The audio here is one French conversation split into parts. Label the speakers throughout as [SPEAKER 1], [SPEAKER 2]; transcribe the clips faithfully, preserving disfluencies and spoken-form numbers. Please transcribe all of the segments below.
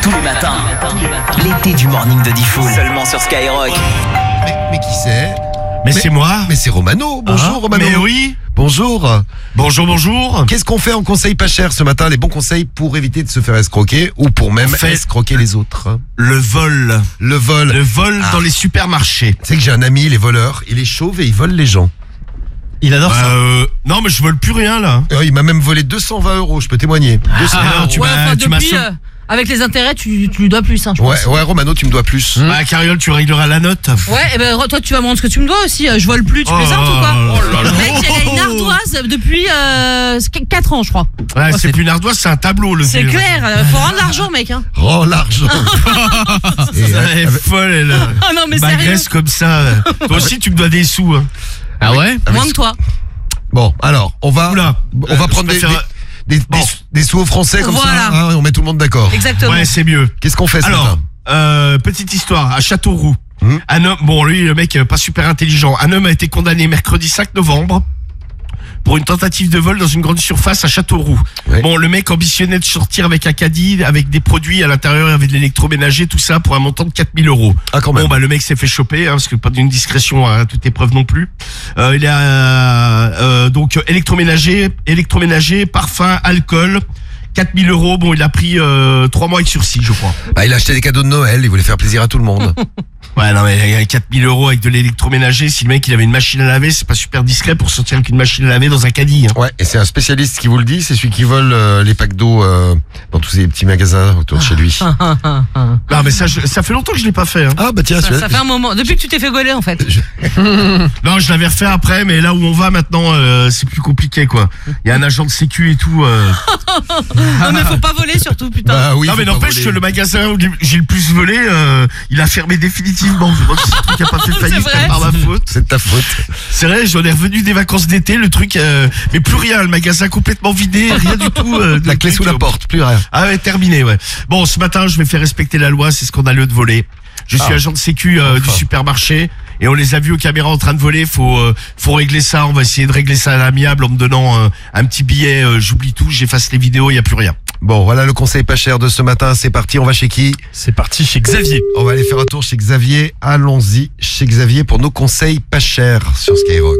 [SPEAKER 1] Tous les matins, l'été du morning de Diffoul. Seulement sur Skyrock.
[SPEAKER 2] Mais, mais qui c'est?
[SPEAKER 3] Mais, mais c'est moi.
[SPEAKER 2] Mais c'est Romano. Bonjour
[SPEAKER 3] ah,
[SPEAKER 2] Romano.
[SPEAKER 3] Mais oui.
[SPEAKER 2] Bonjour.
[SPEAKER 3] Bonjour, bonjour.
[SPEAKER 2] Qu'est-ce qu'on fait en conseil pas cher ce matin? Les bons conseils pour éviter de se faire escroquer ou pour même
[SPEAKER 3] fait,
[SPEAKER 2] escroquer les autres.
[SPEAKER 3] Le vol.
[SPEAKER 2] Le vol.
[SPEAKER 3] Le vol ah. dans les supermarchés.
[SPEAKER 2] Tu sais que j'ai un ami, il est voleur. Il est chauve et il vole les gens.
[SPEAKER 3] Il adore bah, ça. Euh, non, mais je vole plus rien là.
[SPEAKER 2] Euh, il m'a même volé deux cent vingt euros, je peux témoigner. deux cents
[SPEAKER 3] ah, tu
[SPEAKER 4] ouais,
[SPEAKER 3] m'as,
[SPEAKER 4] enfin,
[SPEAKER 3] tu m'as
[SPEAKER 4] depuis, euh, avec les intérêts, tu, tu lui dois plus. Hein, je
[SPEAKER 2] ouais,
[SPEAKER 4] pense.
[SPEAKER 2] ouais, Romano, tu me dois plus.
[SPEAKER 3] Mmh. Ah, Cariole, tu régleras la note.
[SPEAKER 4] Ouais, et ben toi, tu vas me rendre ce que tu me dois aussi. Je vole plus, tu plaisantes oh, ou quoi oh, Le mec, il a une ardoise depuis euh, quatre ans, je crois.
[SPEAKER 3] Ouais, oh, c'est, c'est plus une ardoise, c'est un tableau. Le
[SPEAKER 4] c'est clair, euh, faut rendre l'argent, mec. Hein.
[SPEAKER 2] Rends l'argent.
[SPEAKER 3] et, elle est folle, elle.
[SPEAKER 4] Oh non, mais
[SPEAKER 3] bagresse comme ça. Toi aussi, tu me dois des sous. Hein.
[SPEAKER 4] Ah ouais Moins que toi.
[SPEAKER 2] Bon, alors, on va,
[SPEAKER 3] Oula,
[SPEAKER 2] on va euh, prendre des, faire... des, des, bon. des, des sous aux Français comme voilà. ça, hein, et on met tout le monde d'accord.
[SPEAKER 4] Exactement.
[SPEAKER 3] Ouais, c'est mieux.
[SPEAKER 2] Qu'est-ce qu'on fait ce
[SPEAKER 3] Alors,
[SPEAKER 2] matin
[SPEAKER 3] euh, petite histoire, à Châteauroux, mmh. un homme, bon lui, le mec, pas super intelligent, un homme a été condamné mercredi cinq novembre pour une tentative de vol dans une grande surface à Châteauroux. Oui. Bon, le mec ambitionnait de sortir avec un caddie, avec des produits à l'intérieur, avec de l'électroménager, tout ça, pour un montant de quatre mille euros.
[SPEAKER 2] Ah, quand même.
[SPEAKER 3] Bon, bah, le mec s'est fait choper, hein, parce que pas d'une discrétion à toute épreuve non plus. Euh, il a, euh, donc, électroménager, électroménager, parfum, alcool. quatre mille euros, bon, il a pris euh, trois mois avec sursis, je crois.
[SPEAKER 2] Bah, il a acheté des cadeaux de Noël, il voulait faire plaisir à tout le monde.
[SPEAKER 3] Ouais, non, mais quatre mille euros avec de l'électroménager, si le mec il avait une machine à laver, c'est pas super discret pour sortir avec une machine à laver dans un caddie. Hein.
[SPEAKER 2] Ouais, et c'est un spécialiste qui vous le dit, c'est celui qui vole euh, les packs d'eau euh, dans tous ces petits magasins autour de chez lui.
[SPEAKER 3] Non, mais ça, je, ça fait longtemps que je l'ai pas fait. Hein.
[SPEAKER 2] Ah, bah tiens,
[SPEAKER 4] ça, ça fait un moment. Depuis que tu t'es fait gauler, en fait.
[SPEAKER 2] Je...
[SPEAKER 3] non, je l'avais refait après, mais là où on va maintenant, euh, c'est plus compliqué, quoi. Il y a un agent de sécu et tout. Euh...
[SPEAKER 4] non, mais faut pas voler surtout, putain.
[SPEAKER 2] Bah, oui,
[SPEAKER 3] non, mais n'empêche que le magasin où j'ai le plus volé, euh, il a fermé définitivement. Je crois que c'est le truc qui a pas fait faillite par ma faute.
[SPEAKER 2] C'est de ta faute.
[SPEAKER 3] C'est vrai, j'en ai revenu des vacances d'été, le truc, euh, mais plus rien, le magasin complètement vidé, rien du tout. Euh,
[SPEAKER 2] la clé sous la porte, plus rien.
[SPEAKER 3] Ah ouais, terminé, ouais. Bon, ce matin, je vais faire respecter la loi, c'est scandaleux de voler. Je suis ah. agent de sécu euh, enfin. du supermarché et on les a vus aux caméras en train de voler. Faut, euh, faut régler ça. On va essayer de régler ça à l'amiable en me donnant euh, un petit billet. Euh, j'oublie tout, j'efface les vidéos, il y a plus rien.
[SPEAKER 2] Bon, voilà le conseil pas cher de ce matin. C'est parti, on va chez qui?
[SPEAKER 3] C'est parti chez Xavier.
[SPEAKER 2] On va aller faire un tour chez Xavier. Allons-y chez Xavier pour nos conseils pas chers sur Skyrock.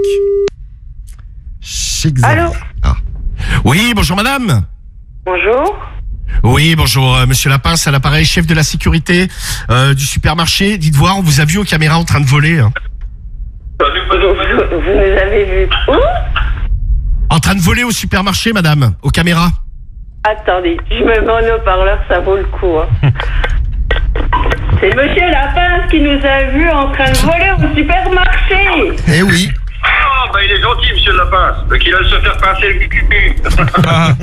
[SPEAKER 2] Chez Xavier.
[SPEAKER 5] Allô?
[SPEAKER 2] Ah.
[SPEAKER 3] Oui, bonjour madame.
[SPEAKER 5] Bonjour.
[SPEAKER 3] Oui, bonjour, euh, monsieur Lapince, à l'appareil, chef de la sécurité euh, du supermarché. Dites voir, on vous a vu aux caméras en train de voler. Hein.
[SPEAKER 5] Vous, vous, vous nous avez vu où?
[SPEAKER 3] En train de voler au supermarché, madame, aux caméras.
[SPEAKER 5] Attendez, je me mets en haut-parleur, ça vaut le coup. Hein. C'est monsieur Lapince qui nous a vus en train de voler au supermarché.
[SPEAKER 2] Eh oui.
[SPEAKER 6] Ah, bah il est gentil, monsieur Lapince. Donc il va se faire pincer le cul.
[SPEAKER 3] Ah.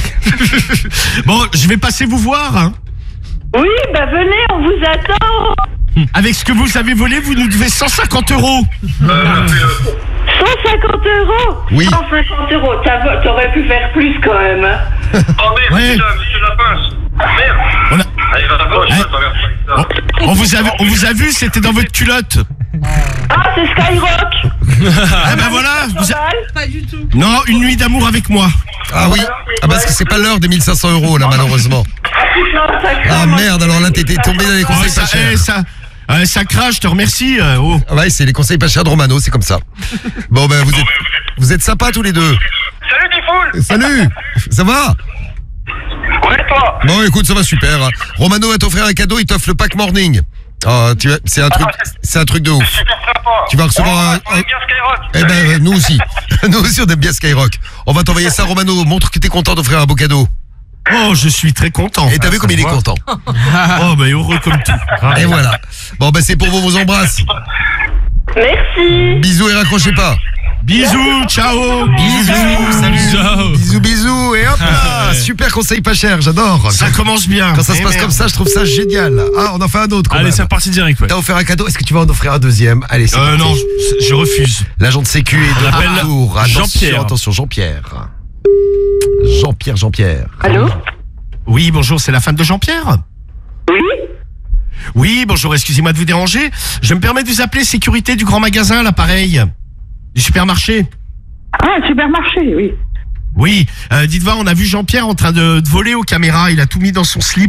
[SPEAKER 3] Bon, je vais passer vous voir. Hein.
[SPEAKER 5] Oui, bah venez, on vous attend.
[SPEAKER 3] Avec ce que vous avez volé, vous nous devez cent cinquante euros.
[SPEAKER 6] Euh,
[SPEAKER 5] cent cinquante euros?
[SPEAKER 2] Oui.
[SPEAKER 5] cent cinquante euros, t'aurais pu faire plus quand même. Hein.
[SPEAKER 6] Oh merde,
[SPEAKER 3] ouais.
[SPEAKER 6] putain, monsieur Lapince. Merde.
[SPEAKER 3] On a...
[SPEAKER 6] Allez, va d'abord, je vais traverser ça.
[SPEAKER 3] On, on, vous a, on vous a vu, c'était dans votre culotte.
[SPEAKER 5] Ah, c'est Skyrock.
[SPEAKER 3] Ah ben voilà. Vous a...
[SPEAKER 4] Pas du tout.
[SPEAKER 3] Non, une nuit d'amour avec moi.
[SPEAKER 2] Ah oui. Ah parce que c'est pas l'heure des mille cinq cents euros là malheureusement. Ah merde, alors là t'es tombé dans les conseils
[SPEAKER 3] oh, ça,
[SPEAKER 2] pas chers.
[SPEAKER 3] Eh, ça, euh, ça crache, je te remercie. Euh, oh.
[SPEAKER 2] Ah ouais, c'est les conseils pas chers de Romano, c'est comme ça. Bon ben vous êtes, vous êtes sympas tous les deux.
[SPEAKER 6] Salut Diffoul.
[SPEAKER 2] Salut. Ça va?
[SPEAKER 6] Ouais, toi.
[SPEAKER 2] Bon écoute, ça va super. Romano va t'offrir un cadeau, il t'offre le pack morning. Oh, tu vas, c'est un truc, c'est un truc de ouf.
[SPEAKER 6] C'est super sympa.
[SPEAKER 2] Tu vas recevoir un,
[SPEAKER 6] on aime bien Skyrock.
[SPEAKER 2] Eh ben nous aussi, nous aussi on aime bien Skyrock. On va t'envoyer ça, Romano. Montre que t'es content d'offrir un beau cadeau.
[SPEAKER 3] Oh, je suis très content.
[SPEAKER 2] Et t'as vu comme il est content.
[SPEAKER 3] Oh, bah heureux comme tout.
[SPEAKER 2] Et voilà. Bon bah c'est pour vous, vous embrasse.
[SPEAKER 5] Merci.
[SPEAKER 2] Bisous et raccrochez pas.
[SPEAKER 3] Bisous, ciao.
[SPEAKER 2] Bisous,
[SPEAKER 3] salut. Ciao.
[SPEAKER 2] Bisous, bisous. Et hop là, super conseil pas cher, j'adore.
[SPEAKER 3] Ça commence bien.
[SPEAKER 2] Quand ça se
[SPEAKER 3] eh
[SPEAKER 2] passe
[SPEAKER 3] merde.
[SPEAKER 2] comme ça, je trouve ça génial. Ah, on en fait un autre quand
[SPEAKER 7] Allez,
[SPEAKER 2] même.
[SPEAKER 7] c'est reparti direct, ouais.
[SPEAKER 2] T'as offert un cadeau, est-ce que tu vas en offrir un deuxième? Allez, c'est
[SPEAKER 3] Euh,
[SPEAKER 2] parti.
[SPEAKER 3] non, je, je refuse.
[SPEAKER 2] L'agent de sécu est de
[SPEAKER 7] On appelle
[SPEAKER 2] retour. Attention,
[SPEAKER 7] Jean-Pierre.
[SPEAKER 2] attention, Jean-Pierre. Jean-Pierre, Jean-Pierre.
[SPEAKER 5] Allô?
[SPEAKER 3] Oui, bonjour, c'est la femme de Jean-Pierre?
[SPEAKER 5] Oui?
[SPEAKER 3] Oui, bonjour, excusez-moi de vous déranger. Je me permets de vous appeler sécurité du grand magasin, l'appareil. Du supermarché.
[SPEAKER 5] Ah, supermarché, oui.
[SPEAKER 3] Oui, euh, dites voir, on a vu Jean-Pierre en train de, de voler aux caméras. Il a tout mis dans son slip.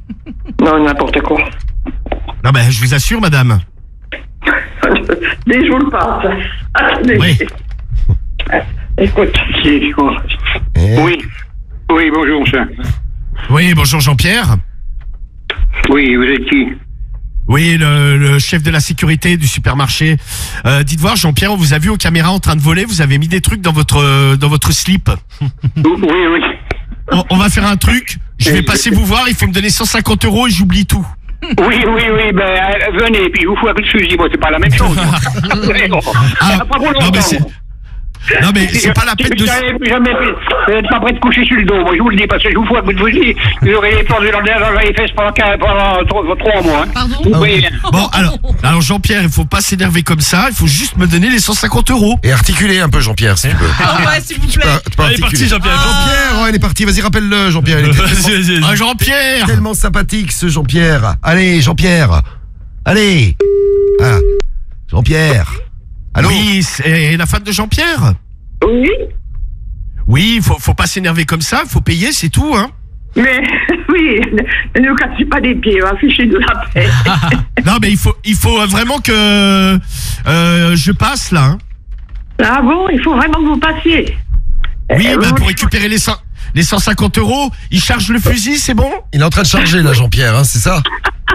[SPEAKER 5] Non, n'importe quoi.
[SPEAKER 3] Non, ben, je vous assure, madame.
[SPEAKER 5] Dès je vous le passe. Attendez.
[SPEAKER 3] Oui.
[SPEAKER 5] Écoute.
[SPEAKER 2] Eh.
[SPEAKER 6] Oui. Oui, bonjour, monsieur.
[SPEAKER 3] Oui, bonjour Jean-Pierre.
[SPEAKER 6] Oui, vous êtes qui?
[SPEAKER 3] Oui, le, le chef de la sécurité du supermarché. Euh, dites voir, Jean-Pierre, on vous a vu aux caméras en train de voler. Vous avez mis des trucs dans votre euh, dans votre slip.
[SPEAKER 6] Oui, oui.
[SPEAKER 3] On, on va faire un truc. Je vais passer vous voir. Il faut me donner cent cinquante euros et j'oublie tout.
[SPEAKER 6] Oui, oui, oui, ben, euh, venez, puis je vous fous un coup de fusil. Bon, c'est pas la même chose.
[SPEAKER 3] Ah,
[SPEAKER 6] pas pour
[SPEAKER 3] non,
[SPEAKER 6] longtemps.
[SPEAKER 3] mais c'est... Non, mais c'est pas la peine de...
[SPEAKER 6] Vous n'êtes pas prêt de coucher sur le dos, moi je vous le dis, parce que je vous fous un coup de fusil, vous aurez les plans dans les fesses pendant, pendant trois mois. Hein.
[SPEAKER 4] Pardon
[SPEAKER 6] Vous
[SPEAKER 3] Ah,
[SPEAKER 6] voyez
[SPEAKER 3] oui. Bon, alors, alors Jean-Pierre, il faut pas s'énerver comme ça, il faut juste me donner les cent cinquante euros.
[SPEAKER 2] Et articuler un peu, Jean-Pierre, si tu peux.
[SPEAKER 4] Ah ouais, s'il vous
[SPEAKER 2] Tu
[SPEAKER 4] plaît.
[SPEAKER 2] peux- tu peux
[SPEAKER 7] Allez, parti,
[SPEAKER 2] articuler.
[SPEAKER 7] Jean-Pierre.
[SPEAKER 2] Jean-Pierre, ouais, il est parti. Vas-y, rappelle-le, Jean-Pierre. Il était
[SPEAKER 7] Vas-y, vas-y,
[SPEAKER 3] Ah,
[SPEAKER 7] vas-y.
[SPEAKER 3] Jean-Pierre.
[SPEAKER 2] tellement sympathique, ce Jean-Pierre. Allez, Jean-Pierre. Allez. Ah. Jean-Pierre. Allô?
[SPEAKER 3] Oui, c'est la femme de Jean-Pierre.
[SPEAKER 5] Oui,
[SPEAKER 3] Oui, faut, faut pas s'énerver comme ça, faut payer, c'est tout, hein.
[SPEAKER 5] mais oui, ne nous cassez pas des pieds, on va ficher de la paix.
[SPEAKER 3] Non, mais il faut, il faut vraiment que euh, je passe là. Hein.
[SPEAKER 5] Ah bon, il faut vraiment que vous passiez.
[SPEAKER 3] Oui,
[SPEAKER 5] Euh,
[SPEAKER 3] bah,
[SPEAKER 5] vous-
[SPEAKER 3] pour récupérer les, cent- les cent cinquante euros, il charge le fusil, c'est bon?
[SPEAKER 2] Il est en train de charger, là, Jean-Pierre, hein, c'est ça?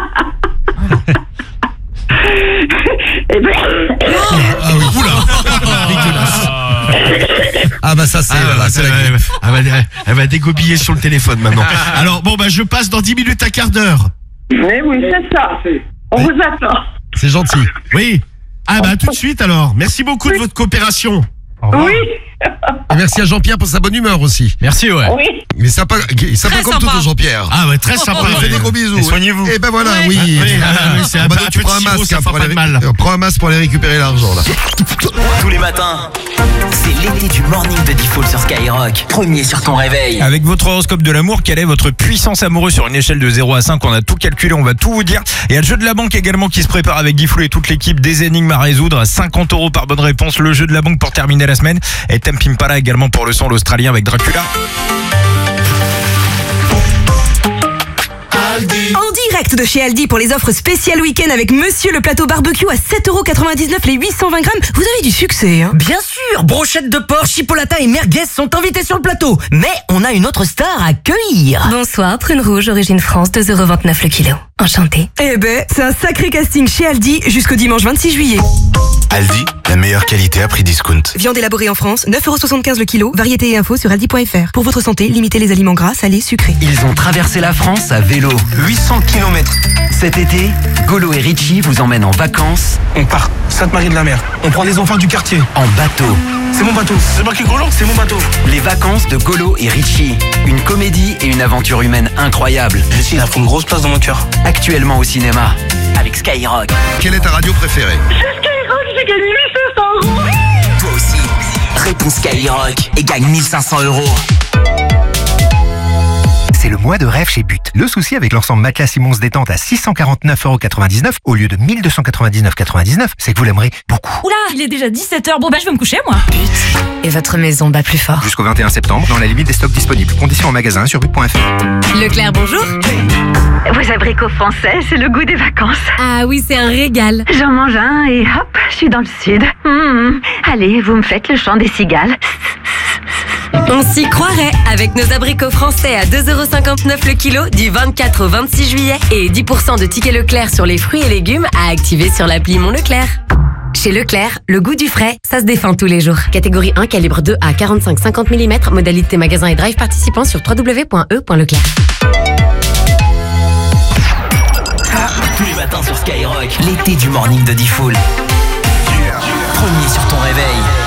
[SPEAKER 5] Eh ben,
[SPEAKER 2] Ah oui. Ah bah ça, c'est
[SPEAKER 3] Ah,
[SPEAKER 2] voilà, c'est la
[SPEAKER 3] elle,
[SPEAKER 2] grippe.
[SPEAKER 3] elle va, elle va dégobiller sur le téléphone maintenant. Alors bon, bah je passe dans dix minutes, un quart d'heure.
[SPEAKER 5] mais oui, c'est ça. On vous attend.
[SPEAKER 2] C'est gentil.
[SPEAKER 3] Oui. Ah bah tout de suite alors. Merci beaucoup de votre coopération.
[SPEAKER 5] Oui,
[SPEAKER 2] Et merci à Jean-Pierre pour sa bonne humeur aussi.
[SPEAKER 7] Merci, ouais.
[SPEAKER 5] oui.
[SPEAKER 2] Il est sympa, il est sympa
[SPEAKER 4] Très
[SPEAKER 2] comme
[SPEAKER 4] sympa.
[SPEAKER 2] tout, Jean-Pierre.
[SPEAKER 3] Ah ouais, très sympa.
[SPEAKER 2] On lui fait des gros bisous.
[SPEAKER 7] Et soignez-vous.
[SPEAKER 2] Et ben voilà,
[SPEAKER 4] Ouais.
[SPEAKER 2] oui.
[SPEAKER 3] Ah, oui, ah, oui, c'est un
[SPEAKER 2] Bah,
[SPEAKER 3] peu-
[SPEAKER 2] donc,
[SPEAKER 3] un
[SPEAKER 2] tu
[SPEAKER 3] peu
[SPEAKER 2] prends un
[SPEAKER 3] de sirop,
[SPEAKER 2] masque,
[SPEAKER 3] ça
[SPEAKER 2] hein,
[SPEAKER 3] fera
[SPEAKER 2] pour
[SPEAKER 3] pas
[SPEAKER 2] aller,
[SPEAKER 3] de mal.
[SPEAKER 2] euh, prends un masque pour aller récupérer l'argent là.
[SPEAKER 1] Tous les matins, c'est l'été du morning de Diffoul sur Skyrock. Premier sur ton réveil.
[SPEAKER 7] Avec votre horoscope de l'amour, quelle est votre puissance amoureuse sur une échelle de zéro à cinq? On a tout calculé, on va tout vous dire. Et il y a le jeu de la banque également qui se prépare avec Diffoul et toute l'équipe, des énigmes à résoudre. cinquante euros par bonne réponse. Le jeu de la banque pour terminer la semaine. Et Tame Impala également pour le son, l'Australien avec Dracula.
[SPEAKER 8] En direct de chez Aldi pour les offres spéciales week-end avec Monsieur le plateau barbecue à sept euros quatre-vingt-dix-neuf les huit cent vingt grammes. Vous avez du succès, hein?
[SPEAKER 9] Bien sûr, brochettes de porc, chipolata et merguez sont invités sur le plateau. Mais on a une autre star à accueillir.
[SPEAKER 8] Bonsoir, prune rouge, origine France, deux euros vingt-neuf le kilo. Enchanté. Eh ben, c'est un sacré casting chez Aldi jusqu'au dimanche vingt-six juillet.
[SPEAKER 10] Aldi, la meilleure qualité à prix discount.
[SPEAKER 8] Viande élaborée en France, neuf euros soixante-quinze le kilo. Variété et infos sur aldi point fr. Pour votre santé, limitez les aliments gras, salés, sucrés.
[SPEAKER 1] Ils ont traversé la France à vélo. huit cents kilomètres. Cet été, Golo et Richie vous emmènent en vacances.
[SPEAKER 10] On part, Sainte-Marie-de-la-Mer. On prend des enfants du quartier.
[SPEAKER 1] En bateau.
[SPEAKER 10] C'est mon bateau. C'est marqué Golo, c'est mon bateau.
[SPEAKER 1] Les vacances de Golo et Richie. Une comédie et une aventure humaine incroyable.
[SPEAKER 10] Richie, il a pris une grosse place dans mon cœur.
[SPEAKER 1] Actuellement au cinéma. Avec Skyrock.
[SPEAKER 2] Quelle est ta radio préférée?
[SPEAKER 5] Skyrock, j'ai gagné huit cents euros.
[SPEAKER 1] Toi aussi. Réponds Skyrock et gagne mille cinq cents euros.
[SPEAKER 11] C'est le mois de rêve chez But. Le souci avec l'ensemble matelas Simons détente à six cent quarante-neuf euros quatre-vingt-dix-neuf au lieu de mille deux cent quatre-vingt-dix-neuf virgule quatre-vingt-dix-neuf, c'est que vous l'aimerez beaucoup.
[SPEAKER 4] Oula, il est déjà dix-sept heures. Bon bah je vais me coucher moi.
[SPEAKER 8] Et votre maison bat plus fort.
[SPEAKER 11] Jusqu'au vingt et un septembre, dans la limite des stocks disponibles. Conditions en magasin sur but point fr.
[SPEAKER 8] Leclerc, bonjour.
[SPEAKER 5] Vos abricots français, c'est le goût des vacances.
[SPEAKER 8] Ah oui, c'est un régal.
[SPEAKER 5] J'en mange un et hop, je suis dans le sud. Mmh. Allez, vous me faites le chant des cigales.
[SPEAKER 8] On s'y croirait avec nos abricots français à deux euros cinquante-neuf le kilo du vingt-quatre au vingt-six juillet et dix pour cent de tickets Leclerc sur les fruits et légumes à activer sur l'appli Mon Leclerc. Chez Leclerc, le goût du frais, ça se défend tous les jours. Catégorie un, calibre deux à quarante-cinq à cinquante millimètres, modalité magasin et drive participant sur w w w point e point leclerc.
[SPEAKER 1] Tous les matins sur Skyrock. L'été du morning de Diffoul. Premier sur ton réveil.